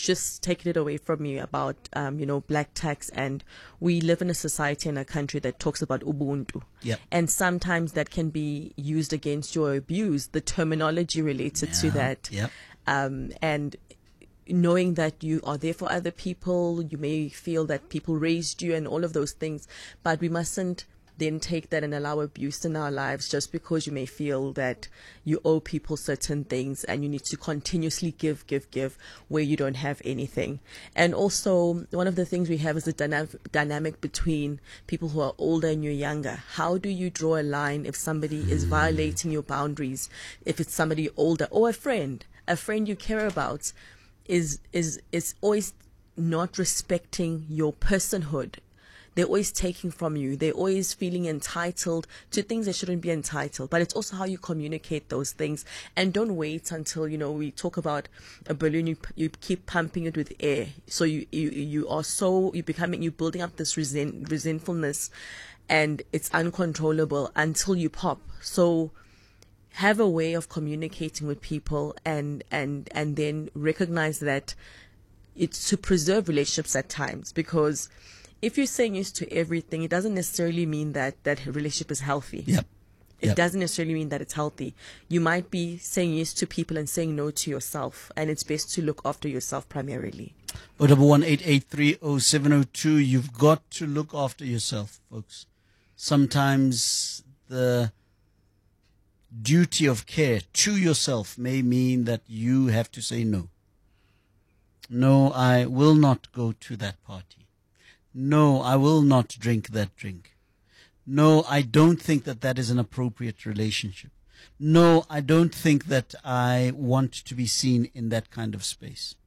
just taken it away from you about, black tax. And we live in a society and a country that talks about Ubuntu. Yep. And sometimes that can be used against you or abused, the terminology related to that. Yep. And knowing that you are there for other people, you may feel that people raised you and all of those things, but we mustn't then take that and allow abuse in our lives just because you may feel that you owe people certain things and you need to continuously give where you don't have anything. And also, one of the things we have is the dynamic between people who are older and you're younger. How do you draw a line if somebody is violating your boundaries? If it's somebody older or a friend you care about is always not respecting your personhood. They're always taking from you. They're always feeling entitled to things they shouldn't be entitled. But it's also how you communicate those things. And don't wait until, we talk about a balloon, you keep pumping it with air. So you're building up this resentfulness, and it's uncontrollable until you pop. So have a way of communicating with people and then recognize that it's to preserve relationships at times, because if you're saying yes to everything, it doesn't necessarily mean that relationship is healthy. Yep. It doesn't necessarily mean that it's healthy. You might be saying yes to people and saying no to yourself, and it's best to look after yourself primarily. 011-883-0702. You've got to look after yourself, folks. Sometimes the duty of care to yourself may mean that you have to say no. No, I will not go to that party. No, I will not drink that drink. No, I don't think that is an appropriate relationship. No, I don't think that I want to be seen in that kind of space.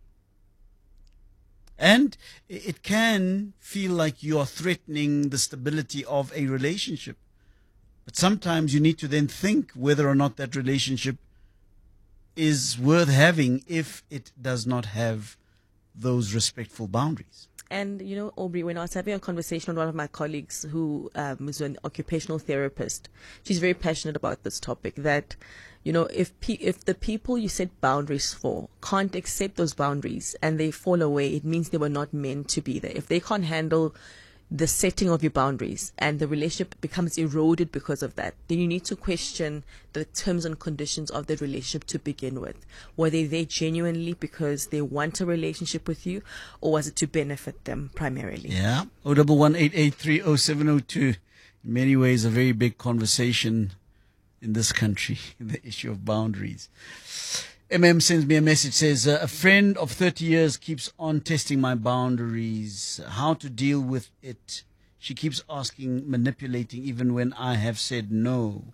And it can feel like you are threatening the stability of a relationship. But sometimes you need to then think whether or not that relationship is worth having if it does not have those respectful boundaries. And, Aubrey, when I was having a conversation with one of my colleagues who is an occupational therapist, she's very passionate about this topic, that, if the people you set boundaries for can't accept those boundaries and they fall away, it means they were not meant to be there. If they can't handle the setting of your boundaries and the relationship becomes eroded because of that, then you need to question the terms and conditions of the relationship to begin with. Were they there genuinely because they want a relationship with you, or was it to benefit them primarily? Yeah. 011-883-0702. In many ways, a very big conversation in this country, the issue of boundaries. Sends me a message, says, a friend of 30 years keeps on testing my boundaries. How to deal with it? She keeps asking, manipulating, even when I have said no.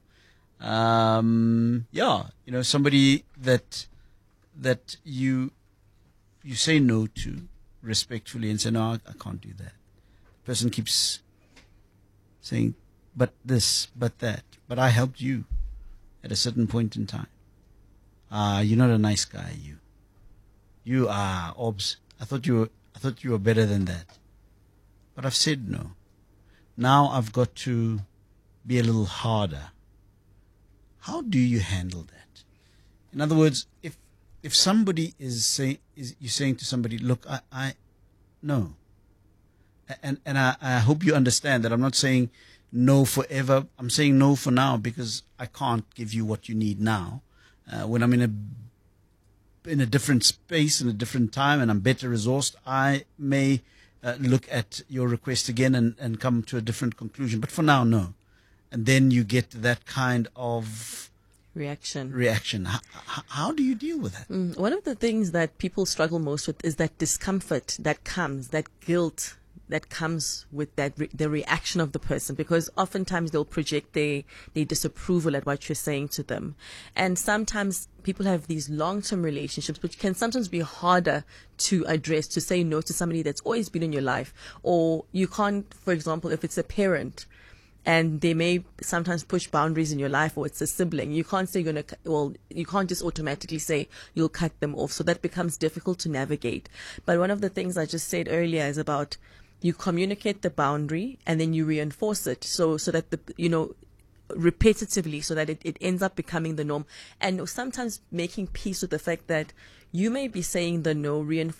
Somebody that you say no to respectfully and say, no, I can't do that. The person keeps saying, but this, but that. But I helped you at a certain point in time. You're not a nice guy, you. You are, Obs. I thought you were better than that. But I've said no. Now I've got to be a little harder. How do you handle that? In other words, if somebody you're saying to somebody, look, I no. And I hope you understand that I'm not saying no forever. I'm saying no for now because I can't give you what you need now. When I'm in a different space, in a different time, and I'm better resourced, I may look at your request again and come to a different conclusion. But for now, no. And then you get that kind of reaction. How do you deal with that? One of the things that people struggle most with is that discomfort that comes, that guilt that comes with the reaction of the person, because oftentimes they'll project their disapproval at what you're saying to them. And sometimes people have these long-term relationships, which can sometimes be harder to address, to say no to somebody that's always been in your life. Or you can't, for example, if it's a parent, and they may sometimes push boundaries in your life, or it's a sibling, you can't say you can't just automatically say you'll cut them off. So that becomes difficult to navigate. But one of the things I just said earlier is about you communicate the boundary and then you reinforce it so that repetitively, so that it ends up becoming the norm. And sometimes making peace with the fact that you may be saying the no,